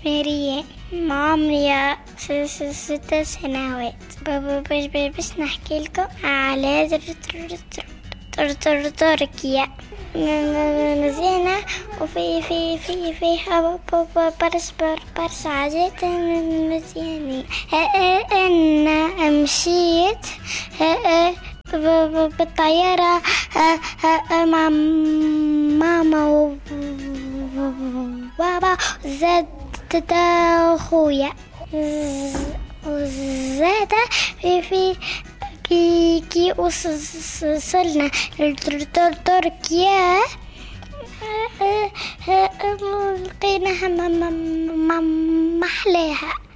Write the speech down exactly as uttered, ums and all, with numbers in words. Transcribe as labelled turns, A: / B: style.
A: مريم، عمري ست سنوات. بس نحكي لكم على تركيا. مزيانة وفي في في فيها برس برس عادات مزيانين. أنا مشيت بالطيارة مع ماما وبابا زاد خويا، وزاد في في كي كي وصلنا لتركيا لقيناها محلاها.